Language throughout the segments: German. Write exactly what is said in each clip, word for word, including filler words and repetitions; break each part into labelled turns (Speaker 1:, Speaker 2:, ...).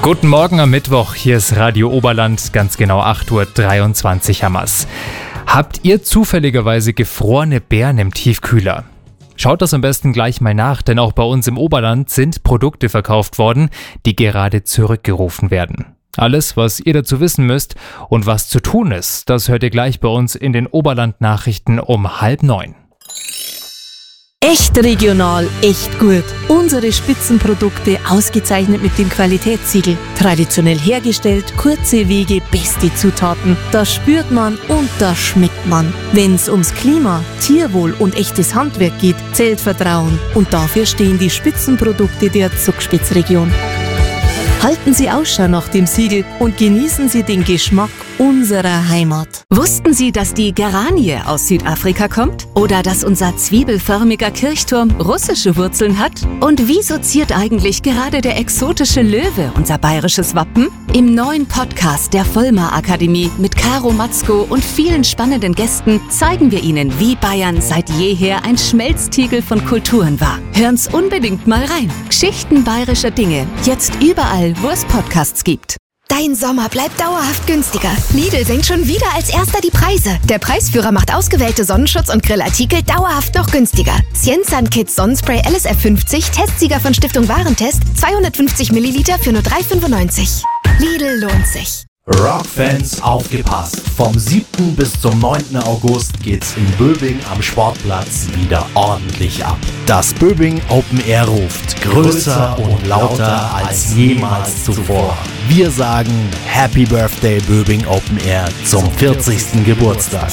Speaker 1: Guten Morgen am Mittwoch, hier ist Radio Oberland, ganz genau acht Uhr dreiundzwanzig Hammers. Habt ihr zufälligerweise gefrorene Beeren im Tiefkühler? Schaut das am besten gleich mal nach, denn auch bei uns im Oberland sind Produkte verkauft worden, die gerade zurückgerufen werden. Alles, was ihr dazu wissen müsst und was zu tun ist, das hört ihr gleich bei uns in den Oberland-Nachrichten um halb neun.
Speaker 2: Echt regional, echt gut. Unsere Spitzenprodukte ausgezeichnet mit dem Qualitätssiegel. Traditionell hergestellt, kurze Wege, beste Zutaten. Das spürt man und das schmeckt man. Wenn's ums Klima, Tierwohl und echtes Handwerk geht, zählt Vertrauen. Und dafür stehen die Spitzenprodukte der Zugspitzregion. Halten Sie Ausschau nach dem Siegel und genießen Sie den Geschmack unserer Heimat.
Speaker 3: Wussten Sie, dass die Geranie aus Südafrika kommt? Oder dass unser zwiebelförmiger Kirchturm russische Wurzeln hat? Und wieso ziert eigentlich gerade der exotische Löwe unser bayerisches Wappen? Im neuen Podcast der Vollmar Akademie mit Caro Matzko und vielen spannenden Gästen zeigen wir Ihnen, wie Bayern seit jeher ein Schmelztiegel von Kulturen war. Hören's unbedingt mal rein. Geschichten bayerischer Dinge. Jetzt überall, wo es Podcasts gibt.
Speaker 4: Dein Sommer bleibt dauerhaft günstiger. Lidl senkt schon wieder als erster die Preise. Der Preisführer macht ausgewählte Sonnenschutz- und Grillartikel dauerhaft noch günstiger. Cienzan Kids Sonnenspray L S F fünfzig, Testsieger von Stiftung Warentest, zweihundertfünfzig Milliliter für nur drei fünfundneunzig. Lidl lohnt sich.
Speaker 5: Rockfans aufgepasst! Vom siebten bis zum neunten August geht's in Böbing am Sportplatz wieder ordentlich ab. Das Böbing Open Air ruft größer und lauter als jemals zuvor. Wir sagen Happy Birthday Böbing Open Air zum vierzigsten Geburtstag.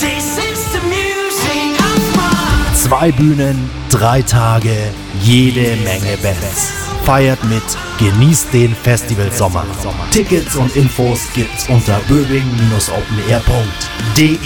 Speaker 5: Zwei Bühnen, drei Tage, jede Menge Bands. Feiert mit, genießt den Festivalsommer. Tickets und Infos gibt's unter böbing Bindestrich openair punkt de.